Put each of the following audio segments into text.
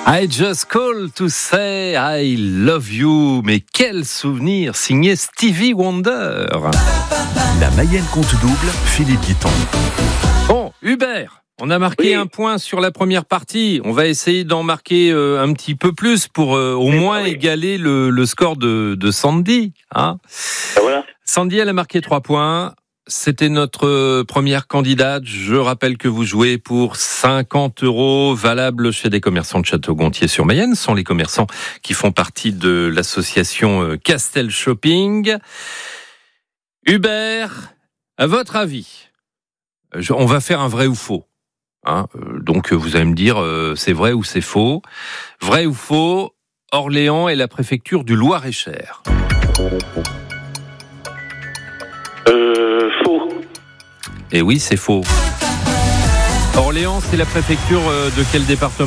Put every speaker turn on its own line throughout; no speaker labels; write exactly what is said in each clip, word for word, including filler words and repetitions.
I just call to say I love you. Mais quel souvenir, signé Stevie Wonder.
La Mayenne compte double, Philippe Guiton.
Bon, Hubert, on a marqué oui. un point sur la première partie. On va essayer d'en marquer euh, un petit peu plus pour euh, au oui, moins oui. égaler le, le score de, de Sandy. Hein
ben voilà.
Sandy, elle a marqué trois points. C'était notre première candidate. Je rappelle que vous jouez pour cinquante euros, valables chez des commerçants de Château-Gontier-sur-Mayenne. Ce sont les commerçants qui font partie de l'association Castel Shopping. Hubert, à votre avis, on va faire un vrai ou faux. Hein, donc vous allez me dire, euh, c'est vrai ou c'est faux. Vrai ou faux, Orléans est la préfecture du Loir-et-Cher.
Euh, faux.
Et oui, c'est faux. Orléans, c'est la préfecture de quel département ?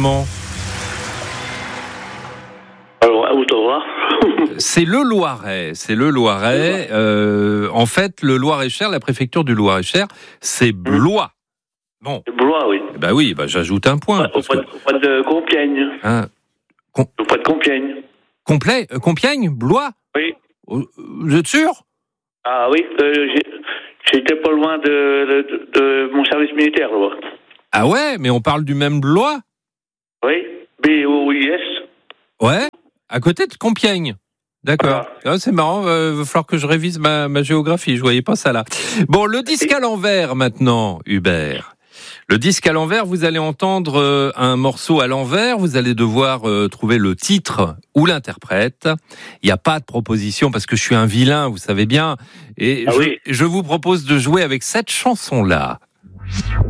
Alors, à Ottawa.
C'est le Loiret. C'est le Loiret. Euh, en fait, le Loir-et-Cher, la préfecture du Loir-et-Cher, c'est Blois. Bon.
Blois, oui.
Bah oui, bah j'ajoute un point.
Au près que... de Compiègne.
Hein, Com...
Au près de Compiègne.
Complet, euh, Compiègne, Blois.
Oui.
Vous êtes sûr ?
Ah oui, euh, j'ai... j'étais pas loin de, de, de, de mon service militaire, là.
Ah ouais, mais on parle du même Blois ?
Oui, B O I S.
Ouais, à côté de Compiègne. D'accord. Ah. Ah, c'est marrant, il euh, va falloir que je révise ma, ma géographie, je voyais pas ça là. Bon, le disque à l'envers maintenant, Hubert. Le disque à l'envers, vous allez entendre euh, un morceau à l'envers, vous allez devoir euh, trouver le titre ou l'interprète. Il n'y a pas de proposition parce que je suis un vilain, vous savez bien. Et
ah
je,
oui.
je vous propose de jouer avec cette chanson-là.